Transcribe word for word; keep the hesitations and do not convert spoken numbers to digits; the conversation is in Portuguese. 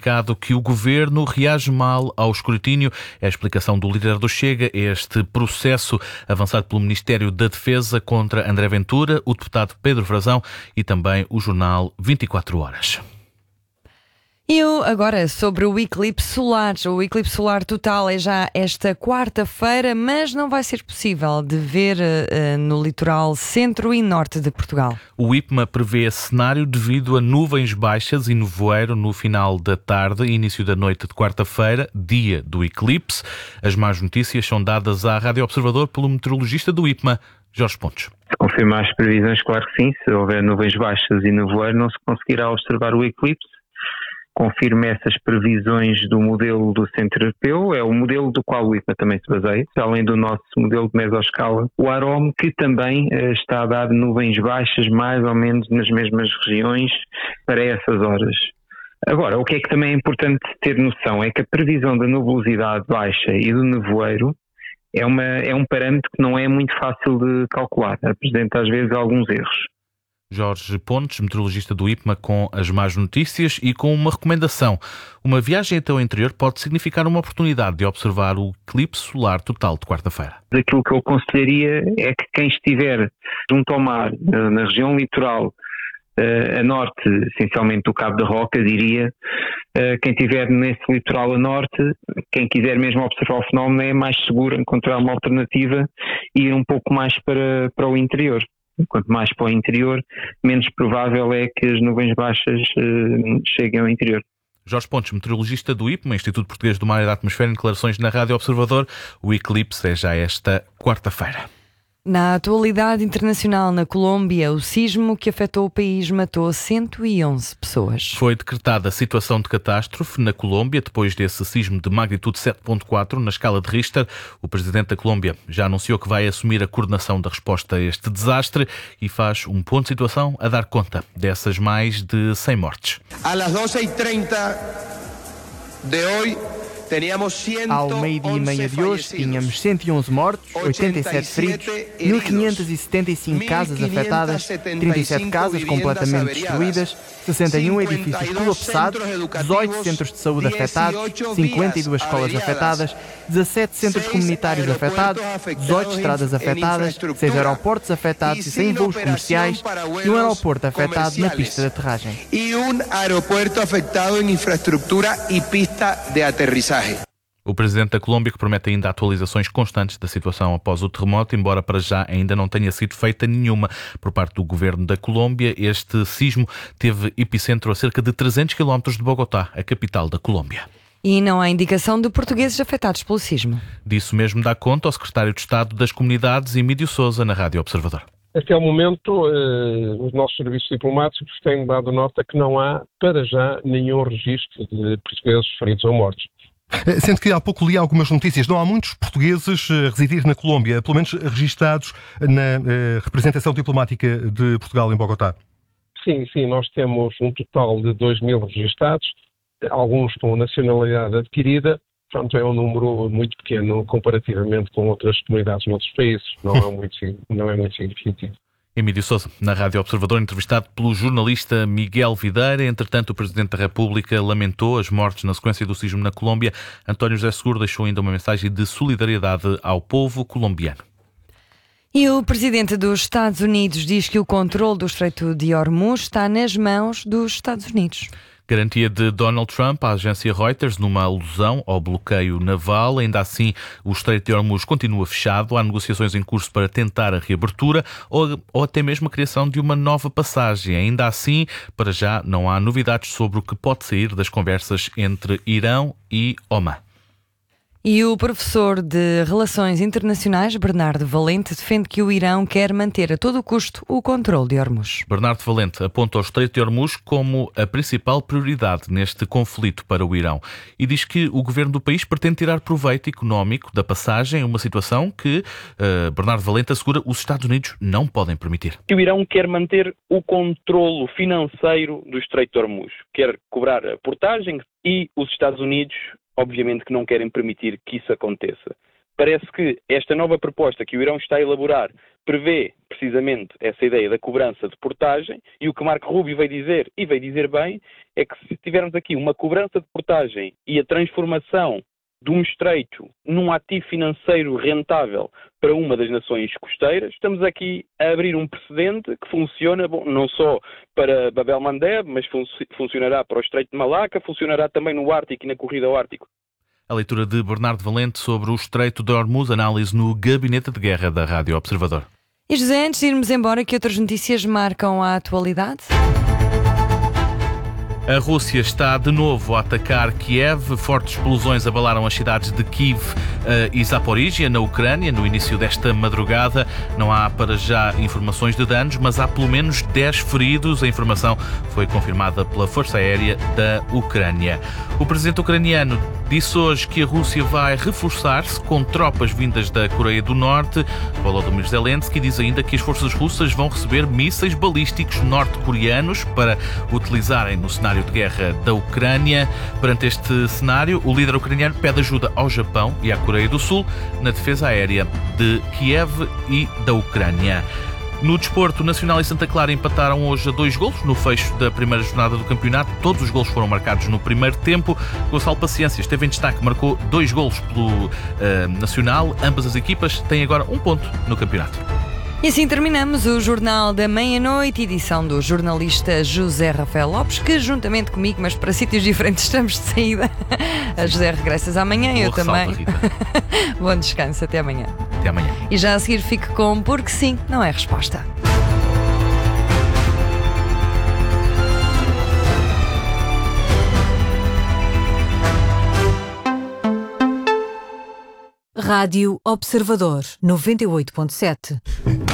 comunicado que o Governo reage mal ao escrutínio. É a explicação do líder do Chega a este processo avançado pelo Ministério da Defesa contra André Ventura, o deputado Pedro Frazão e também o jornal vinte e quatro horas. E agora sobre o eclipse solar. O eclipse solar total é já esta quarta-feira, mas não vai ser possível de ver uh, no litoral centro e norte de Portugal. O IPMA prevê esse cenário devido a nuvens baixas e nevoeiro no final da tarde e início da noite de quarta-feira, dia do eclipse. As más notícias são dadas à Rádio Observador pelo meteorologista do IPMA, Jorge Pontes. Se confirmar as previsões, claro que sim. Se houver nuvens baixas e nevoeiro, não se conseguirá observar o eclipse. Confirma essas previsões do modelo do Centro Europeu, é o modelo do qual o IPMA também se baseia, além do nosso modelo de mesoscala, o AROME, que também eh, está a dar nuvens baixas mais ou menos nas mesmas regiões para essas horas. Agora, o que é que também é importante ter noção é que a previsão da nubosidade baixa e do nevoeiro é, uma, é um parâmetro que não é muito fácil de calcular, apresenta às vezes alguns erros. Jorge Pontes, meteorologista do IPMA, com as más notícias e com uma recomendação. Uma viagem até o interior pode significar uma oportunidade de observar o eclipse solar total de quarta-feira. Aquilo que eu aconselharia é que quem estiver junto ao mar, na região litoral, a norte, essencialmente do Cabo da Roca, diria, quem estiver nesse litoral a norte, quem quiser mesmo observar o fenómeno, é mais seguro encontrar uma alternativa e ir um pouco mais para, para o interior. Quanto mais para o interior, menos provável é que as nuvens baixas uh, cheguem ao interior. Jorge Pontes, meteorologista do IPMA, Instituto Português do Mar e da Atmosfera, em declarações na Rádio Observador. O eclipse é já esta quarta-feira. Na atualidade internacional, na Colômbia, o sismo que afetou o país matou cento e onze pessoas. Foi decretada situação de catástrofe na Colômbia depois desse sismo de magnitude sete ponto quatro na escala de Richter. O presidente da Colômbia já anunciou que vai assumir a coordenação da resposta a este desastre e faz um ponto de situação a dar conta dessas mais de cem mortes. Às doze e trinta de hoje, ao meio-dia e meia de hoje, tínhamos cento e onze mortos, oitenta e sete feridos, mil quinhentas e setenta e cinco casas afetadas, trinta e sete casas completamente destruídas, sessenta e um edifícios colapsados, dezoito centros de saúde afetados, cinquenta e duas escolas afetadas, dezassete centros comunitários afetados, dezoito estradas afetadas, seis aeroportos afetados e cem voos comerciais e um aeroporto afetado na pista de aterragem. E um aeroporto afetado em infraestrutura e pista de aterrissagem. O presidente da Colômbia, que promete ainda atualizações constantes da situação após o terremoto, embora para já ainda não tenha sido feita nenhuma por parte do governo da Colômbia. Este sismo teve epicentro a cerca de trezentos quilómetros de Bogotá, a capital da Colômbia. E não há indicação de portugueses afetados pelo sismo. Disso mesmo dá conta o secretário de Estado das Comunidades, Emílio Sousa, na Rádio Observador. Até o momento, eh, os nossos serviços diplomáticos têm dado nota que não há, para já, nenhum registro de portugueses feridos ou mortos. Sendo que há pouco li algumas notícias, não há muitos portugueses a residir na Colômbia, pelo menos registados na eh, representação diplomática de Portugal em Bogotá. Sim, sim, nós temos um total de dois mil registados, alguns com nacionalidade adquirida, portanto é um número muito pequeno comparativamente com outras comunidades em outros países, não é muito, não é muito significativo. Emílio Sousa, na Rádio Observador, entrevistado pelo jornalista Miguel Videira. Entretanto, o Presidente da República lamentou as mortes na sequência do sismo na Colômbia. António José Seguro deixou ainda uma mensagem de solidariedade ao povo colombiano. E o Presidente dos Estados Unidos diz que o controle do Estreito de Hormuz está nas mãos dos Estados Unidos. Garantia de Donald Trump à agência Reuters numa alusão ao bloqueio naval. Ainda assim, o Estreito de Hormuz continua fechado. Há negociações em curso para tentar a reabertura ou, ou até mesmo a criação de uma nova passagem. Ainda assim, para já, não há novidades sobre o que pode sair das conversas entre Irão e Omã. E o professor de Relações Internacionais, Bernardo Valente, defende que o Irão quer manter a todo custo o controle de Hormuz. Bernardo Valente aponta o Estreito de Hormuz como a principal prioridade neste conflito para o Irão e diz que o governo do país pretende tirar proveito económico da passagem, uma situação que uh, Bernardo Valente assegura os Estados Unidos não podem permitir. O Irão quer manter o controlo financeiro do Estreito de Hormuz, quer cobrar a portagem e os Estados Unidos obviamente que não querem permitir que isso aconteça. Parece que esta nova proposta que o Irão está a elaborar prevê precisamente essa ideia da cobrança de portagem, e o que Marco Rubio veio dizer, e veio dizer bem, é que se tivermos aqui uma cobrança de portagem e a transformação de um estreito num ativo financeiro rentável para uma das nações costeiras, estamos aqui a abrir um precedente que funciona, bom, não só para Bab el-Mandeb, mas fun- funcionará para o Estreito de Malaca, funcionará também no Ártico e na corrida ao Ártico. A leitura de Bernardo Valente sobre o Estreito de Hormuz, análise no Gabinete de Guerra da Rádio Observador. E José, antes de irmos embora, que outras notícias marcam a atualidade? A Rússia está de novo a atacar Kiev. Fortes explosões abalaram as cidades de Kiev uh, e Zaporizhia, na Ucrânia, no início desta madrugada. Não há para já informações de danos, mas há pelo menos dez feridos. A informação foi confirmada pela Força Aérea da Ucrânia. O presidente ucraniano disse hoje que a Rússia vai reforçar-se com tropas vindas da Coreia do Norte. Volodymyr Zelensky diz ainda que as forças russas vão receber mísseis balísticos norte-coreanos para utilizarem no cenário de guerra da Ucrânia. Perante este cenário, o líder ucraniano pede ajuda ao Japão e à Coreia do Sul na defesa aérea de Kiev e da Ucrânia. No desporto, Nacional e Santa Clara empataram hoje a dois golos no fecho da primeira jornada do campeonato. Todos os golos foram marcados no primeiro tempo. Gonçalo Paciência esteve em destaque, marcou dois golos pelo uh, Nacional. Ambas as equipas têm agora um ponto no campeonato. E assim terminamos o Jornal da Meia-Noite, edição do jornalista José Rafael Lopes, que juntamente comigo, mas para sítios diferentes, estamos de saída. A José, regressas amanhã, eu também. Bom descanso, até amanhã. Até amanhã. E já a seguir fique com Porque Sim, não é resposta. Rádio Observador noventa e oito ponto sete.